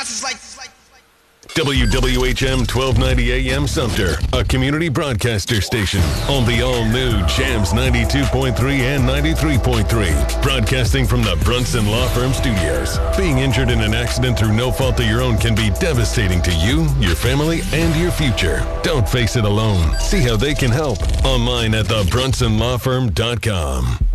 it's like WWHM 1290 AM Sumter, a community broadcaster station on the all-new Jams 92.3 and 93.3. Broadcasting from the Brunson Law Firm Studios. Being injured in an accident through no fault of your own can be devastating to you, your family, and your future. Don't face it alone. See how they can help online at thebrunsonlawfirm.com.